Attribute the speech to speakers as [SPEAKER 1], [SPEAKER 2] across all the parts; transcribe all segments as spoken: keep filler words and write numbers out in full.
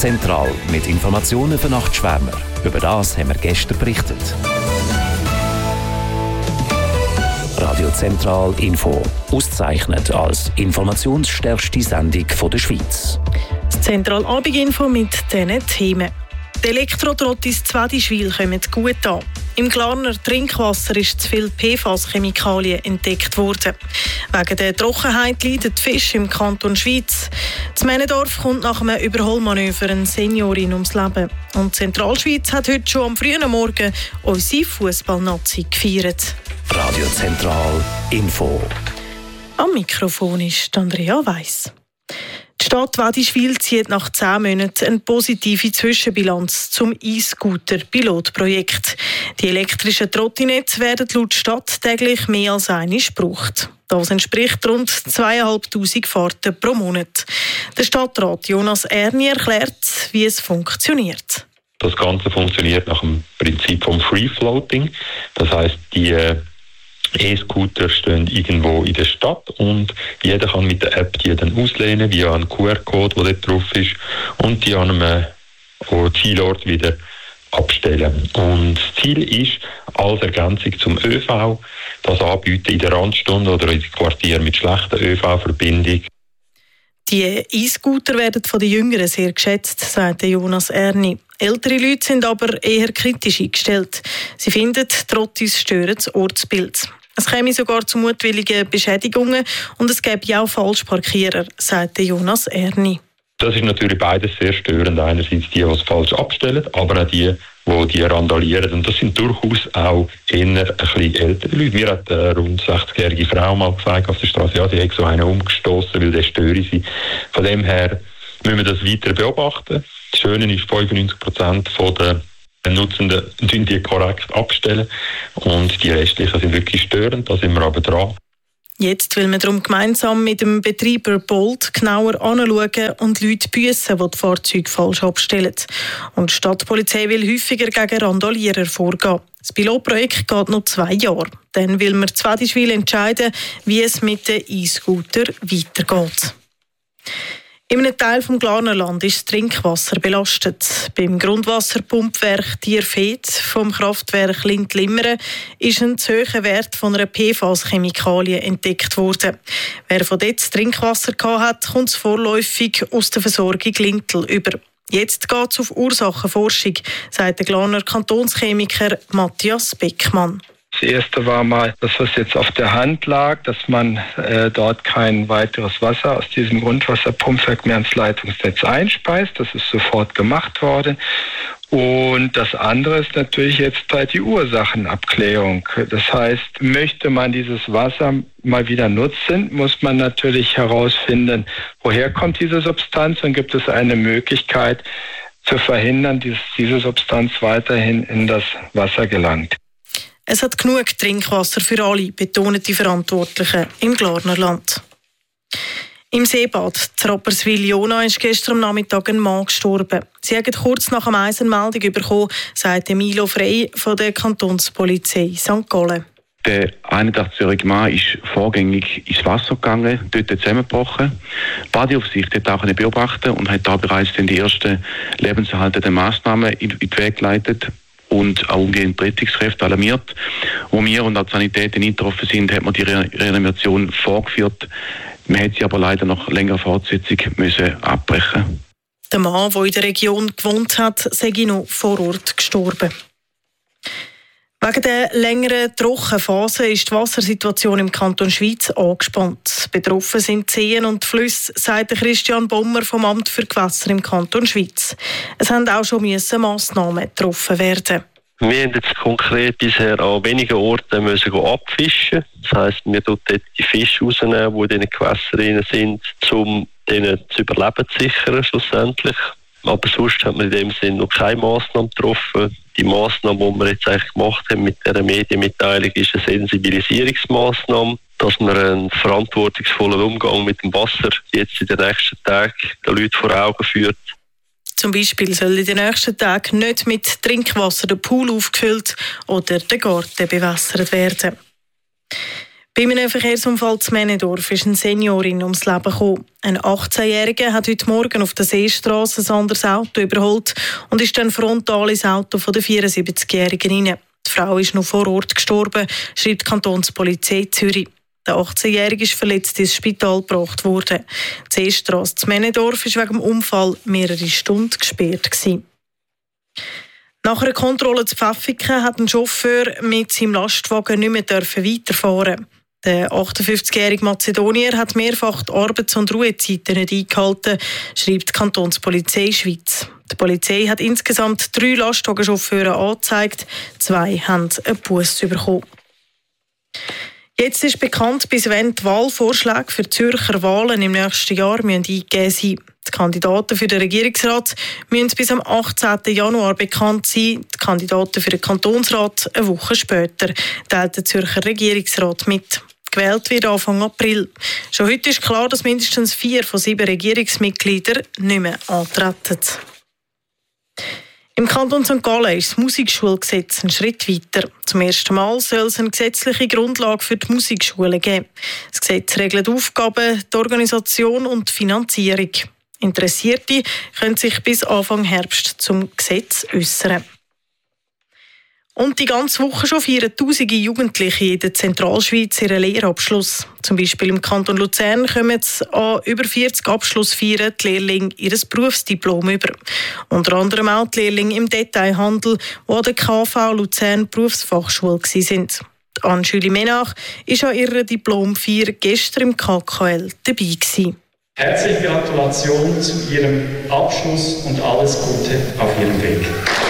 [SPEAKER 1] Zentral mit Informationen für Nachtschwärmer. Über das haben wir gestern berichtet. Radio Zentral Info. Ausgezeichnet als informationsstärkste Sendung der Schweiz.
[SPEAKER 2] Das Zentral Abendinfo mit diesen Themen. Die Elektrotrottis Zwedischwil kommen gut an. Im Glarner Trinkwasser ist zu viel P F A S-Chemikalien entdeckt worden. Wegen der Trockenheit leiden die Fische im Kanton Schweiz. In Männendorf kommt nach einem Überholmanöver eine Seniorin ums Leben. Und die Zentralschweiz hat heute schon am frühen Morgen unsere Fußballnazi gefeiert.
[SPEAKER 1] Radio Zentral Info.
[SPEAKER 2] Am Mikrofon ist Andrea Weiss. Die Stadt Wädischwil zieht nach zehn Monaten eine positive Zwischenbilanz zum E-Scooter-Pilotprojekt. Die elektrischen Trottinettes werden laut Stadt täglich mehr als einmal gebraucht. Das entspricht rund zweitausendfünfhundert Fahrten pro Monat. Der Stadtrat Jonas Erni erklärt, wie es funktioniert.
[SPEAKER 3] Das Ganze funktioniert nach dem Prinzip vom Free Floating. Das heisst, die E-Scooter stehen irgendwo in der Stadt und jeder kann mit der App die dann auslehnen via einen Q R-Code, der dort drauf ist, und die an einem Zielort wieder abstellen. Und das Ziel ist, als Ergänzung zum ÖV, das anbieten in der Randstunde oder in den Quartieren mit schlechter ÖV-Verbindung.
[SPEAKER 2] Die E-Scooter werden von den Jüngeren sehr geschätzt, sagte Jonas Erni. Ältere Leute sind aber eher kritisch eingestellt. Sie finden, Trottis stören das Ortsbild. Es käme sogar zu mutwilligen Beschädigungen und es gäbe auch Falschparkierer, sagte Jonas Erni.
[SPEAKER 3] Das ist natürlich beides sehr störend. Einerseits die, die es falsch abstellen, aber auch die, die, die randalieren. Und das sind durchaus auch eher ein bisschen ältere Leute. Mir hat eine rund sechzigjährige Frau mal gesagt auf der Straße, ja, die hat so einen umgestoßen, weil der störe sie. Von dem her müssen wir das weiter beobachten. Das Schöne ist, fünfundneunzig Prozent der Nutzenden die korrekt abstellen und die restlichen sind wirklich störend, da sind wir aber dran.
[SPEAKER 2] Jetzt will man darum gemeinsam mit dem Betreiber Bolt genauer anschauen und Leute büssen, die die Fahrzeuge falsch abstellen. Und die Stadtpolizei will häufiger gegen Randalierer vorgehen. Das Pilotprojekt geht noch zwei Jahre. Dann will man Zwedischwil entscheiden, wie es mit den E-Scooter weitergeht. In einem Teil des Glarnerland ist das Trinkwasser belastet. Beim Grundwasserpumpwerk Tierfeed vom Kraftwerk Lindlimmeren ist ein zu hoher Wert von einer P F A S-Chemikalien entdeckt worden. Wer von dort das Trinkwasser hatte, kommt es vorläufig aus der Versorgung Lintel über. Jetzt geht es auf Ursachenforschung, sagt der Glarner Kantonschemiker Matthias Beckmann.
[SPEAKER 4] Das erste war mal, dass was jetzt auf der Hand lag, dass man äh, dort kein weiteres Wasser aus diesem Grundwasserpumpwerk mehr ins Leitungsnetz einspeist. Das ist sofort gemacht worden. Und das andere ist natürlich jetzt halt die Ursachenabklärung. Das heißt, möchte man dieses Wasser mal wieder nutzen, muss man natürlich herausfinden, woher kommt diese Substanz, und gibt es eine Möglichkeit zu verhindern, dass diese Substanz weiterhin in das Wasser gelangt.
[SPEAKER 2] Es hat genug Trinkwasser für alle, betonen die Verantwortlichen im Glarnerland. Im Seebad Rapperswil-Jona ist gestern am Nachmittag ein Mann gestorben. Sie haben kurz nach dem Eis eine Meldung bekommen, sagte Milo Frey von der Kantonspolizei Sankt Gallen.
[SPEAKER 5] Der einundachtzigjährige Mann ist vorgängig ins Wasser gegangen, dort zusammengebrochen. Die Badeaufsicht hat auch beobachtet und hat da bereits die ersten lebenserhaltenden Massnahmen in den Weg geleitet und auch umgehend die Rettungskräfte alarmiert. Wo wir und auch die Sanitäten eingetroffen sind, hat man die Re- Reanimation vorgeführt. Man hat sie aber leider nach längerer Fortsetzung müssen abbrechen.
[SPEAKER 2] Der Mann, der in der Region gewohnt hat, sei noch vor Ort gestorben. Wegen der längeren Trockenphase ist die Wassersituation im Kanton Schweiz angespannt. Betroffen sind die Seen und die Flüsse, sagt Christian Bommer vom Amt für Gewässer im Kanton Schweiz. Es mussten auch schon Massnahmen getroffen werden.
[SPEAKER 6] Wir haben jetzt konkret bisher an wenigen Orten müssen abfischen. Das heisst, wir dort die Fische rausnehmen, die in den Gewässern sind, um denen zu überleben zu sichern schlussendlich. Aber sonst hat man in dem Sinne noch keine Massnahmen getroffen. Die Massnahme, die wir jetzt eigentlich gemacht haben mit dieser Medienmitteilung, ist eine Sensibilisierungsmassnahme, dass man einen verantwortungsvollen Umgang mit dem Wasser jetzt in den nächsten Tagen den Leuten vor Augen führt.
[SPEAKER 2] Zum Beispiel soll in den nächsten Tagen nicht mit Trinkwasser der Pool aufgefüllt oder der Garten bewässert werden. Bei einem Verkehrsunfall in Männendorf ist eine Seniorin ums Leben gekommen. Ein achtzehnjähriger hat heute Morgen auf der Seestrasse ein anderes Auto überholt und ist dann frontal ins Auto von der vierundsiebzigjährigen hinein. Die Frau ist noch vor Ort gestorben, schreibt die Kantonspolizei Zürich. Der achtzehnjährige ist verletzt ins Spital gebracht worden. Die Seestrasse in Männendorf war wegen dem Unfall mehrere Stunden gesperrt gewesen. Nach einer Kontrolle zu Pfäffiken hat ein Chauffeur mit seinem Lastwagen nicht mehr weiterfahren. Der achtundfünfzigjährige Mazedonier hat mehrfach die Arbeits- und Ruhezeiten nicht eingehalten, schreibt die Kantonspolizei Schweiz. Die Polizei hat insgesamt drei Lastwagenchauffeure angezeigt, zwei haben einen Buss bekommen. Jetzt ist bekannt, bis wann die Wahlvorschläge für die Zürcher Wahlen im nächsten Jahr eingegeben sein müssen. Die Kandidaten für den Regierungsrat müssen bis am achtzehnten Januar bekannt sein, die Kandidaten für den Kantonsrat eine Woche später, teilt der Zürcher Regierungsrat mit. Gewählt wird Anfang April. Schon heute ist klar, dass mindestens vier von sieben Regierungsmitgliedern nicht mehr antreten. Im Kanton Sankt Gallen ist das Musikschulgesetz ein Schritt weiter. Zum ersten Mal soll es eine gesetzliche Grundlage für die Musikschulen geben. Das Gesetz regelt Aufgaben, die Organisation und die Finanzierung. Interessierte können sich bis Anfang Herbst zum Gesetz äußern. Und die ganze Woche schon feiern tausende Jugendliche in der Zentralschweiz ihren Lehrabschluss. Zum Beispiel im Kanton Luzern kommen jetzt an über vierzig Abschlussfeiern die Lehrlinge ihr Berufsdiplom über. Unter anderem auch die Lehrlinge im Detailhandel, die an der K V Luzern Berufsfachschule waren. Anne-Julie Menach war an ihrer Diplomfeier gestern im K K L dabei gewesen.
[SPEAKER 7] Herzliche Gratulation zu Ihrem Abschluss und alles Gute auf Ihrem Weg.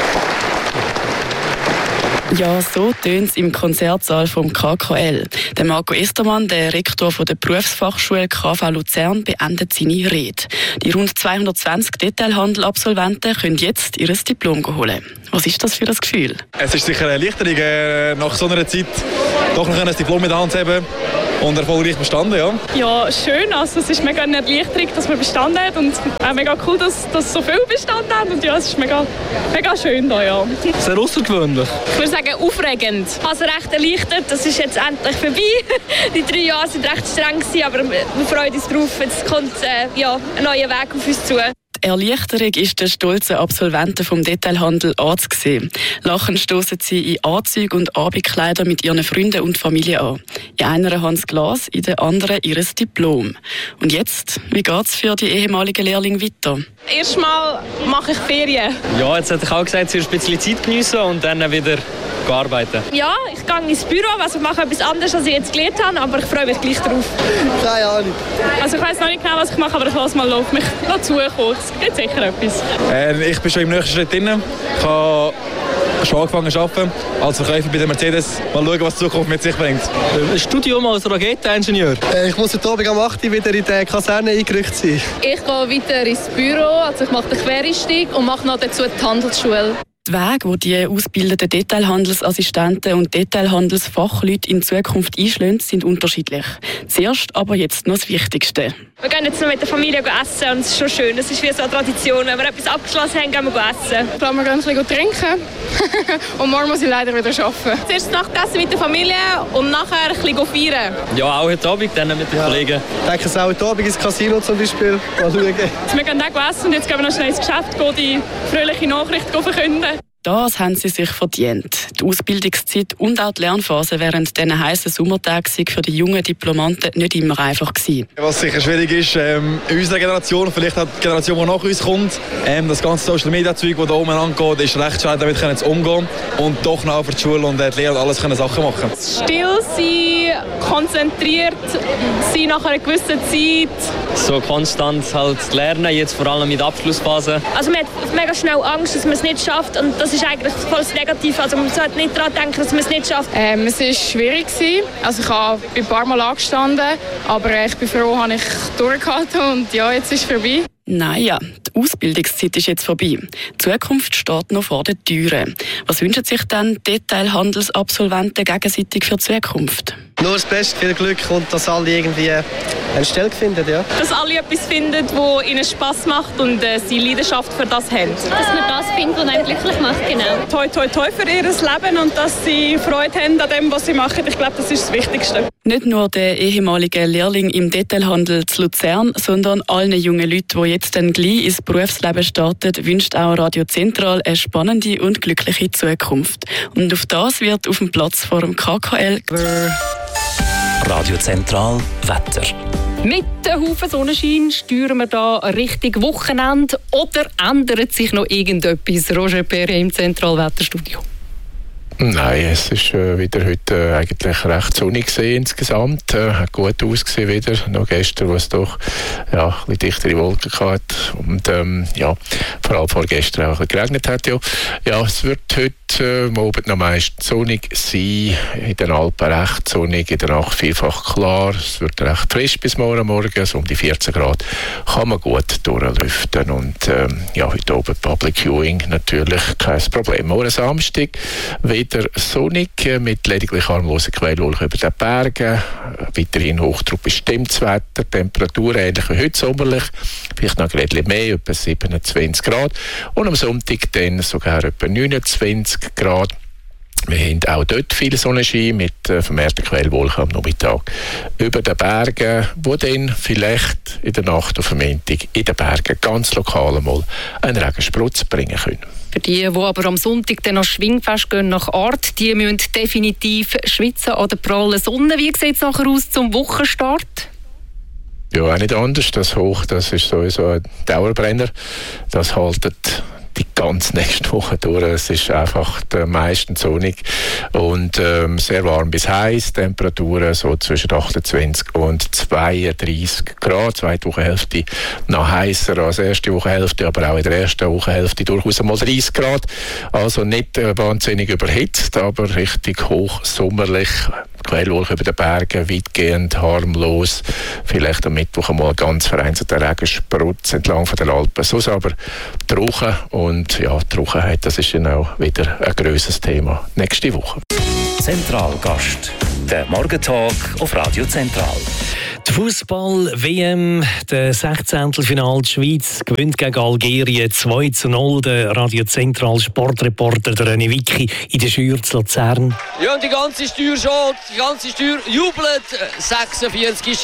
[SPEAKER 8] Ja, so tönt es im Konzertsaal vom K K L. Der Marco Estermann, der Rektor von der Berufsfachschule K V Luzern, beendet seine Rede. Die rund zweihundertzwanzig Detailhandel-Absolventen können jetzt ihr Diplom holen. Was ist das für ein Gefühl?
[SPEAKER 9] Es ist sicher eine Erleichterung, äh, nach so einer Zeit doch noch ein Diplom in der Hand zu haben und erfolgreich bestanden, ja.
[SPEAKER 10] Ja, schön. Also, es ist mega eine Erleichterung, dass man bestanden hat und auch mega cool, dass, dass so viele bestanden haben. Und ja, es ist mega, mega schön da, ja.
[SPEAKER 9] Sehr außergewöhnlich.
[SPEAKER 10] Ich würde sagen, aufregend. Also recht erleichtert, das ist jetzt endlich vorbei. Die drei Jahre waren recht streng gewesen, aber wir freuen uns drauf. Jetzt kommt äh, ja, ein neuer Weg auf uns zu.
[SPEAKER 8] Die Erleichterung ist den stolzen Absolventen vom Detailhandel anzusehen. Lachend stossen sie in Anzüge und Abendkleider mit ihren Freunden und Familie an. In einer Hand das Glas, in der anderen ihr Diplom. Und jetzt, wie geht es für die ehemaligen Lehrlinge weiter?
[SPEAKER 10] Erstmal mache ich Ferien.
[SPEAKER 11] Ja, jetzt hätte ich auch gesagt, zuerst ein bisschen Zeit geniessen und dann wieder arbeiten.
[SPEAKER 10] Ja, ich gehe ins Büro, also ich mache etwas anderes, als ich jetzt gelernt habe, aber ich freue mich gleich drauf.
[SPEAKER 9] Keine Ahnung.
[SPEAKER 10] Also ich weiß noch nicht genau, was ich mache, aber ich lasse mal auf mich zukommen. Es gibt sicher etwas.
[SPEAKER 9] Äh, ich bin schon im nächsten Schritt drin. Ich habe schon angefangen zu arbeiten als Verkäufer bei der Mercedes. Mal schauen, was die Zukunft mit sich bringt.
[SPEAKER 11] Ein Studium als Raketeningenieur.
[SPEAKER 9] Äh, ich muss heute Abend um acht Uhr wieder in der Kaserne eingerückt sein.
[SPEAKER 10] Ich gehe weiter ins Büro, also ich mache den Quereinstieg und mache noch dazu die Handelsschule.
[SPEAKER 8] Die Wege, die die ausgebildeten Detailhandelsassistenten und Detailhandelsfachleute in Zukunft einschlagen, sind unterschiedlich. Zuerst aber jetzt noch das Wichtigste.
[SPEAKER 10] Wir gehen jetzt noch mit der Familie essen und es ist schon schön. Es ist wie so eine Tradition. Wenn wir etwas abgeschlossen haben, gehen wir essen.
[SPEAKER 12] Ich glaube, wir gehen ein bisschen trinken und morgen muss ich leider wieder arbeiten.
[SPEAKER 10] Zuerst Nachtessen mit der Familie und nachher ein bisschen feiern.
[SPEAKER 11] Ja, auch heute Abend dann mit den ja. Kollegen.
[SPEAKER 9] Ich denke, es auch heute Abend ins Casino zum Beispiel. Mal schauen.
[SPEAKER 10] Wir gehen auch essen und jetzt gehen wir noch schnell ins Geschäft, gehen die fröhliche Nachricht verkünden.
[SPEAKER 8] Das haben sie sich verdient. Die Ausbildungszeit und auch die Lernphase während diesen heißen Sommertagen waren für die jungen Diplomanten nicht immer einfach gewesen.
[SPEAKER 9] Was sicher schwierig ist, ähm, in unserer Generation, vielleicht auch die Generation, die nach uns kommt, ähm, das ganze Social-Media-Zeug, das da oben angeht, ist recht schwer, damit zu umgehen und doch noch für die Schule und die Lehrer alles können Sachen machen.
[SPEAKER 10] Still sein, konzentriert sein nach einer gewissen Zeit.
[SPEAKER 11] So konstant halt lernen, jetzt vor allem mit der Abschlussphase.
[SPEAKER 10] Also man hat mega schnell Angst, dass man es nicht schafft und das ist eigentlich voll negativ. Also man sollte nicht daran denken, dass man es nicht schafft.
[SPEAKER 12] Ähm, es war schwierig. Also ich habe ein paar Mal angestanden, aber ich bin froh, dass ich durchgehalten und ja, jetzt ist es vorbei.
[SPEAKER 8] Nein, ja, die Ausbildungszeit ist jetzt vorbei. Die Zukunft steht noch vor den Türen. Was wünschen sich dann Detailhandelsabsolventen gegenseitig für die Zukunft?
[SPEAKER 13] Nur das Beste, viel Glück und dass alle irgendwie eine Stelle finden, ja.
[SPEAKER 14] Dass alle etwas finden, das ihnen Spass macht und äh, sie Leidenschaft für das haben.
[SPEAKER 10] Dass man das findet, was einen glücklich macht, genau.
[SPEAKER 14] Toi, toi, toi für ihr Leben und dass sie Freude haben an dem, was sie machen. Ich glaube, das ist das Wichtigste.
[SPEAKER 8] Nicht nur der ehemalige Lehrling im Detailhandel zu Luzern, sondern allen jungen Leuten, die jetzt dann gleich ins Berufsleben starten, wünscht auch Radio Zentral eine spannende und glückliche Zukunft. Und auf das wird auf dem Platz vor dem K K L
[SPEAKER 1] Radio Zentral Wetter.
[SPEAKER 15] Mit einem Haufen Sonnenschein steuern wir da Richtung Wochenende oder ändert sich noch irgendetwas? Roger Perret im Zentralwetterstudio.
[SPEAKER 16] Nein, es ist äh, wieder heute äh, eigentlich recht sonnig gesehen insgesamt. Äh, hat gut ausgesehen wieder. Noch gestern, wo es doch ja, ein bisschen dichtere Wolken hatte. Und ähm, ja, vor allem vorgestern auch ein bisschen geregnet hat. Ja, ja es wird heute äh, am Abend noch meist sonnig sein. In den Alpen recht sonnig, in der Nacht vielfach klar. Es wird recht frisch bis morgen Morgen, also um die vierzehn Grad. Kann man gut durchlüften. Und ähm, ja, heute oben Public Viewing natürlich kein Problem. Morgen Samstag wieder sonnig mit lediglich harmlosen Quellwolken über den Bergen. Weiterhin hochdruckbestimmtes Wetter. Temperatur ähnlich wie heute sommerlich. Vielleicht noch ein bisschen mehr, etwa siebenundzwanzig Grad. Und am Sonntag dann sogar etwa neunundzwanzig Grad. Wir haben auch dort viel Sonnenschein mit äh, vermehrten Quellwolken am Nachmittag über den Bergen, wo dann vielleicht in der Nacht auf Montag in den Bergen ganz lokal einmal einen Regensprutz bringen können.
[SPEAKER 15] Für die, die aber am Sonntag dann noch Schwingfest gehen nach Art, die müssen definitiv schwitzen an der prallen Sonne. Wie sieht es nachher aus zum Wochenstart?
[SPEAKER 16] Ja, auch nicht anders. Das Hoch, das ist sowieso ein Dauerbrenner. Das haltet die ganze nächste Woche durch. Es ist einfach meistens sonnig und ähm, sehr warm bis heiß. Temperaturen so zwischen achtundzwanzig und zweiunddreißig Grad. Zweite Wochenhälfte noch heißer als erste Wochenhälfte, aber auch in der ersten Wochenhälfte durchaus einmal dreißig Grad. Also nicht äh, wahnsinnig überhitzt, aber richtig hochsommerlich. Quellwolken über den Bergen, weitgehend harmlos. Vielleicht am Mittwoch einmal ganz vereinzelter Regensprutz entlang von den Alpen. Sonst aber trocken und ja, die Trockenheit, das ist dann auch wieder ein grosses Thema nächste Woche.
[SPEAKER 1] Zentralgast, der Morgentalk auf Radio Zentral.
[SPEAKER 17] Die Fußball-W M, der Sechzehntelfinale. Die Schweiz gewinnt gegen Algerien zwei zu null. Der Radio Zentral Sportreporter der René Wicki in der Schür zu Luzern.
[SPEAKER 18] Ja, und die ganze Steuer schon, die ganze Steuer jubelt. sechsundvierzig ist